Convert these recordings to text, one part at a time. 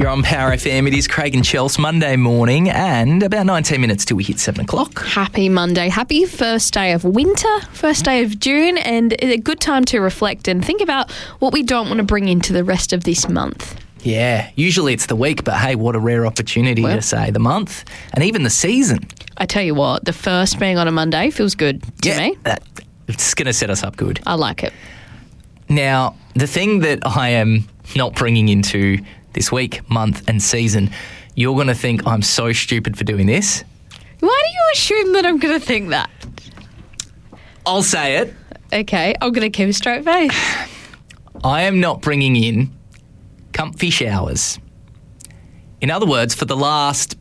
You're on Power FM. It is Craig and Chelsea Monday morning and about 19 minutes till we hit 7 o'clock. Happy Monday. Happy first day of winter, first day of June, and a good time to reflect and think about what we don't want to bring into the rest of this month. Yeah, usually it's the week, but hey, what a rare opportunity to say the month and even the season. I tell you what, the first being on a Monday feels good to me. It's going to set us up good. I like it. Now, the thing that I am not bringing into this week, month and season, you're going to think I'm so stupid for doing this. Why do you assume that I'm going to think that? I'll say it. Okay, I'm going to keep a straight face. I am not bringing in comfy showers. In other words, for the last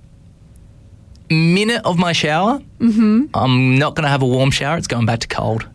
minute of my shower, I'm not going to have a warm shower. It's going back to cold.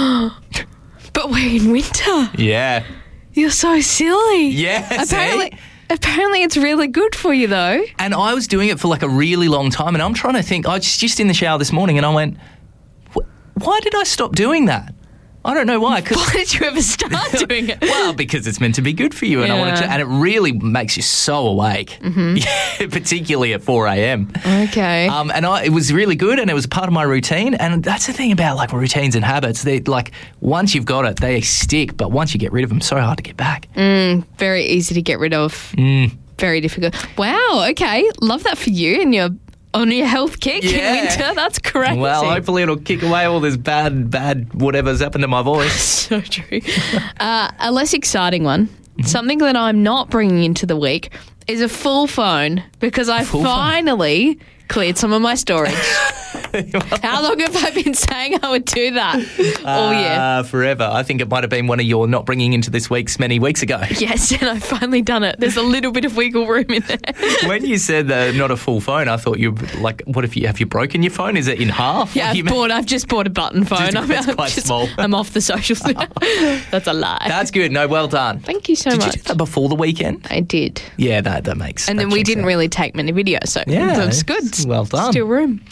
But we're in winter. Yeah. You're so silly. Yeah, Apparently it's really good for you, though. And I was doing it for like a really long time, and I'm trying to think. I was just in the shower this morning, and I went, why did I stop doing that? I don't know why. Why did you ever start doing it? Well, because it's meant to be good for you, and I wanted to, and it really makes you so awake, particularly at 4 a.m. Okay. It was really good, and it was part of my routine. And that's the thing about like routines and habits. They like once you've got it, they stick. But once you get rid of them, so hard to get back. Very easy to get rid of. Very difficult. Wow. Okay. Love that for you and your health kick in winter. That's crazy. Well, hopefully it'll kick away all this bad whatever's happened to my voice. So true. A less exciting one, something that I'm not bringing into the week, is a full phone because I finally cleared some of my storage. How long have I been saying I would do that? All year. Forever. I think it might have been one of your not bringing into this week's many weeks ago. Yes, and I've finally done it. There's a little bit of wiggle room in there. When you said not a full phone, I thought you like, what if have you broken your phone? Is it in half? Yeah, I've just bought a button phone. It's quite small. I'm off the socials. That's a lie. That's good. No, well done. Thank you so much. Did you do that before the weekend? I did. Yeah, that makes sense. And then we didn't really take many videos, so that was good. Well done. Still room.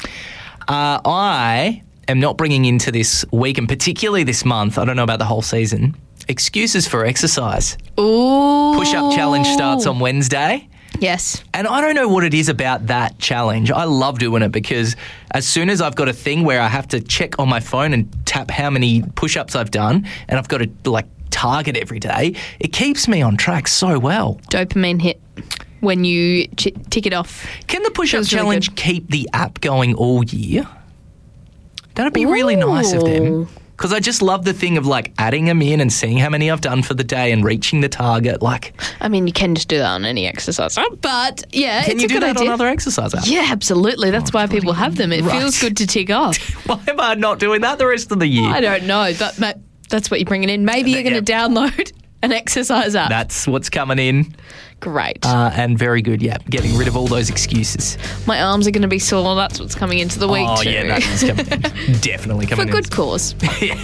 I am not bringing into this week, and particularly this month, I don't know about the whole season, excuses for exercise. Ooh. Push-up challenge starts on Wednesday. Yes. And I don't know what it is about that challenge. I love doing it because as soon as I've got a thing where I have to check on my phone and tap how many push-ups I've done, and I've got to target every day, it keeps me on track so well. Dopamine hit when you tick it off. Can the push-up challenge keep the app going all year? That'd be really nice of them. Because I just love the thing of adding them in and seeing how many I've done for the day and reaching the target. I mean, you can just do that on any exercise app, but yeah, can it's you a do good that idea. on other exercise apps? Yeah, absolutely. That's why people have them. It feels good to tick off. Why am I not doing that the rest of the year? I don't know, but that's what you're bringing in. Maybe you're going to download an exercise app. That's what's coming in. Great. And very good, getting rid of all those excuses. My arms are going to be sore. That's what's coming into the week too. Oh, yeah, that is coming in. Definitely coming in. For good cause.